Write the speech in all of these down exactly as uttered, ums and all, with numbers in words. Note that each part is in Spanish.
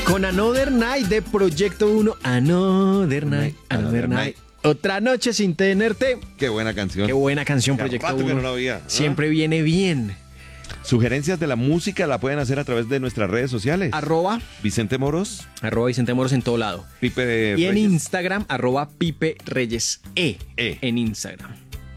Con Another Night de Proyecto uno. Another Night, Another Night. Otra noche sin tenerte. Qué buena canción. Qué buena canción, Hace Proyecto rato que uno. no la oía. Siempre viene bien. Sugerencias de la música la pueden hacer a través de nuestras redes sociales. Arroba, Vicente Moros, arroba Vicente Moros en todo lado. Pipe Y en Reyes Instagram, arroba Pipe Reyes E. E. En Instagram.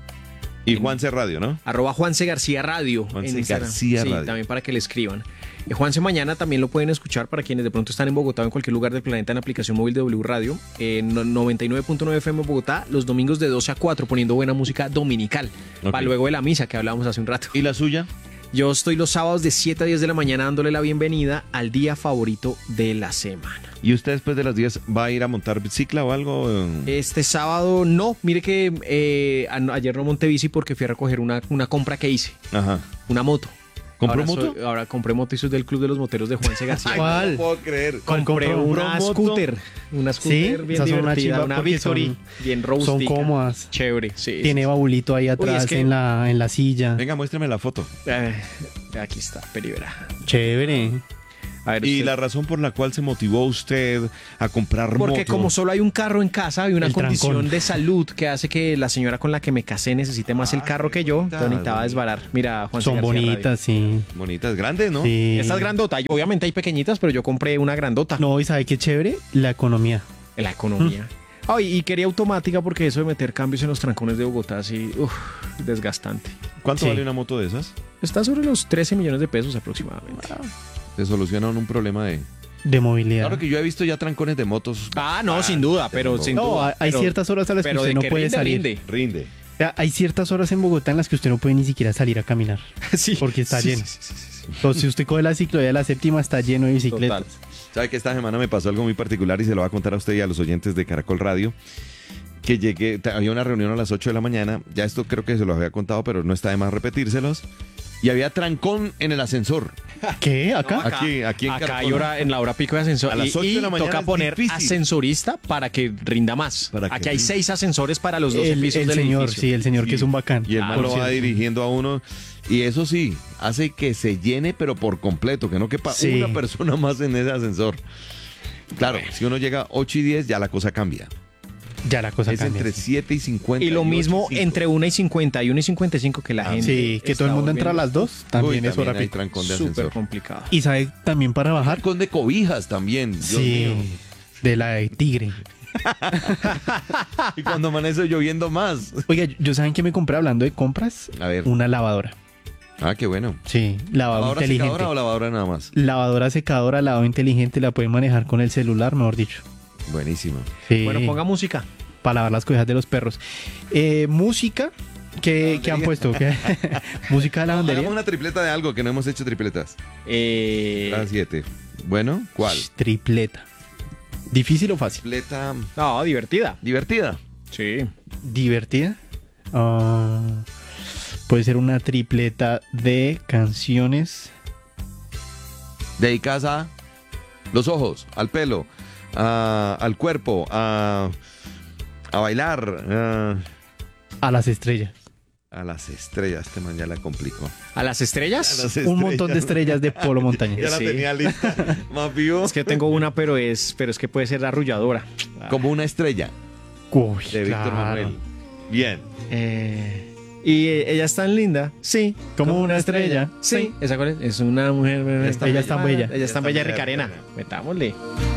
y Juanse Radio, ¿no? Arroba Juanse García Radio. Juanse en Instagram. García Sí, Radio. también para que le escriban. Eh, Juanse mañana también lo pueden escuchar para quienes de pronto están en Bogotá o en cualquier lugar del planeta en la aplicación móvil de W Radio. En no- noventa y nueve punto nueve F M Bogotá, los domingos de doce a cuatro poniendo buena música dominical. Ok. Para luego de la misa que hablábamos hace un rato. ¿Y la suya? Yo estoy los sábados de siete a diez de la mañana dándole la bienvenida al día favorito de la semana. ¿Y usted después de las diez va a ir a montar bicicla o algo? Este sábado no, mire que eh, a- ayer no monté bici porque fui a recoger una, una compra que hice, Ajá. una moto. ¿Compró Ahora moto? soy- ahora compré moto y soy del Club de los Moteros de Juanse García. ¿Cuál? No puedo creer. ¿Cuál Compré compró? una moto? scooter, una scooter Sí, bien esas son una divertida, chimba una porque Victory, son- bien Son robustica. cómodas. Chévere, sí. Tiene baulito ahí atrás es que- en, la, en la silla. Venga, muéstrame la foto. Eh, aquí está, Peribera. Chévere. A ver, ¿Y usted- la razón por la cual se motivó usted a comprar Porque moto? como solo hay un carro en casa, hay una El condición trancón. de salud que hace que la señora con la que me casé necesite más el Ah, carro qué que yo. bonita, Entonces necesitaba bonita. desbarar. Mira, Juan Son bonitas, sí. Bonitas, grandes, ¿no? sí. Esta es grandota. Obviamente hay pequeñitas, pero yo compré una grandota. No, ¿y sabe qué chévere? La economía. La economía. Ay, y quería automática porque eso de meter cambios en los trancones de Bogotá, sí, uf, desgastante. ¿Cuánto Sí. vale una moto de esas? Está sobre los trece millones de pesos aproximadamente. Te solucionan un problema de... De movilidad. Claro que yo he visto ya trancones de motos. Ah, no, sin duda, pero tengo- sin no, duda. hay pero- ciertas horas a las que pero usted de no que puede rinde, salir. rinde. Rinde. O sea, hay ciertas horas en Bogotá en las que usted no puede ni siquiera salir a caminar. Sí. Porque está Sí, lleno. sí, sí, sí, sí. Entonces, si usted coge la ciclovía de la séptima, está lleno de bicicletas. Total. ¿Sabe que esta semana me pasó algo muy particular y se lo voy a contar a usted y a los oyentes de Caracol Radio? Que llegué, t- había una reunión a las ocho de la mañana, ya esto creo que se lo había contado, pero no está de más repetírselos. Y había trancón en el ascensor. ¿Qué? ¿Acá? No, acá, Aquí- aquí en acá Caracol. hay hora, en la hora pico de ascensor. A las Y- ocho de y la mañana toca es poner difícil. ascensorista para que rinda más. Para que Aquí hay rinda. seis ascensores para los dos el pisos el del señor, edificio. sí, el señor que Sí. es un bacán. Y el Ah, man por lo va cierto. dirigiendo a uno. Y eso sí, hace que se llene, pero por completo, que no quepa Sí. una persona más en ese ascensor. Claro, si uno llega a ocho y diez, ya la cosa cambia. Ya la cosa Es cambia. entre siete y cincuenta. Y lo ocho mismo cinco. entre una y cincuenta y una y cincuenta y cinco que la Ah, gente. Sí, que todo el está mundo entra a volviendo las dos. También Uy, es hora hay pico. trancón de Súper ascensor. complicado. Y sabe también para bajar. Trancón de cobijas también. Dios Sí, mío. de la de tigre. Y cuando amanece lloviendo más. Oiga, ¿yo saben que me compré hablando de compras? A ver. Una lavadora. Ah, qué bueno. Sí, lavadora ¿Lavadora inteligente. secadora o lavadora nada más? Lavadora secadora, lavado inteligente, la pueden manejar con el celular, mejor dicho. Buenísimo. Sí, Bueno, ponga música. para lavar las cobijas de los perros. Eh, música que, que han puesto. ¿Qué? música de lavandería. Hagamos una tripleta de algo que no hemos hecho tripletas. Eh, Las siete. Bueno, ¿cuál? Sh, Tripleta. ¿Difícil o fácil? Tripleta no, divertida. divertida. Sí. ¿Divertida? Ah, puede ser una tripleta de canciones. Dedicadas a los ojos, al pelo, a- al cuerpo, a, a bailar, a, A las estrellas. a las estrellas. Este man ya la complicó. ¿A las estrellas? A las Un montón de estrellas de Polo Ya Montañez. la Sí. tenía lista. Más vivo. Es que tengo una, pero es, pero es que puede ser arrulladora. Como una estrella Uy, de Víctor claro. Manuel. Bien. Eh, y eh, ella es tan linda. Sí. Como una estrella. Sí. ¿Esa cuál es? Es una mujer. Ella es tan Ella es tan bella. Ella es tan bella, bella, Ricarena. Ricarena. Metámosle.